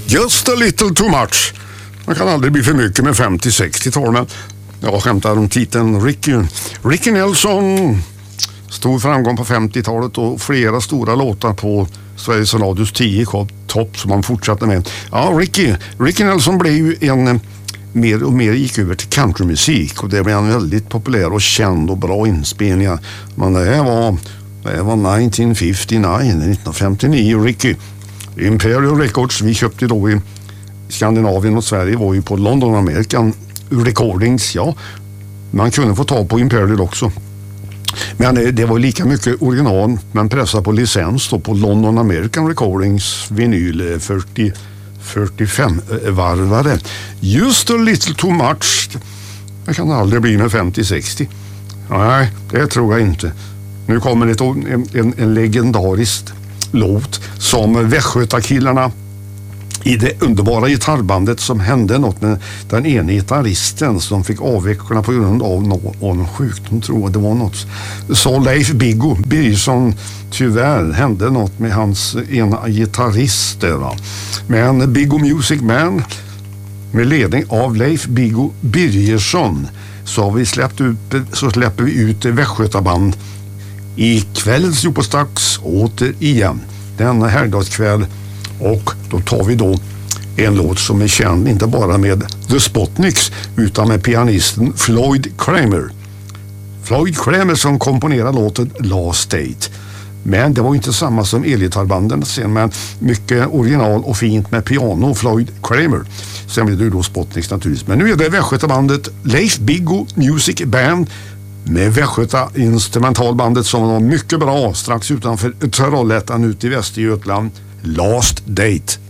Just a little too much. Man kan aldrig bli för mycket med 50-60-tal, men jag skämtar om titeln Ricky Nelson. Stor framgång på 50-talet och flera stora låtar på Sveriges Radios 10 topp som man fortsatte med. Ja, Ricky Nelson blev ju mer och mer gick över till countrymusik och det blev han väldigt populär och känd och bra inspelningar. Men det var 1959, Ricky. Imperial Records, vi köpte då i Skandinavien och Sverige, var ju på London American Recordings, ja. Man kunde få ta på Imperial också. Men det var lika mycket original, men pressade på licens då på London American Recordings vinyl 45-varvare. Just a little too much. Det kan aldrig bli med 50-60. Nej, det tror jag inte. Nu kommer en legendarisk låt som Västgötakillarna i det underbara gitarrbandet som hände något med den ene gitarristen som fick avveckla på grund av någon sjukdom, tror jag det var något. Så Leif Biggo Birgersson, tyvärr hände något med hans ena gitarrist där, va. Men Biggo Music Man med ledning av Leif Biggo Birgersson så släpper vi ut Västgötaband i kvällens Jopostax återigen denna helgdagskväll. Och då tar vi då en låt som är känd inte bara med The Spotniks utan med pianisten Floyd Kramer. Floyd Kramer som komponerade låten Last Date. Men det var inte samma som elgitarrbanden sen, men mycket original och fint med piano, Floyd Kramer. Sen blir det då Spotniks naturligtvis. Men nu är det Västgötabandet Leif Biggo Music Band med Västgöta instrumentalbandet som var mycket bra strax utanför Trollhättan ute i Västergötland. Last Date.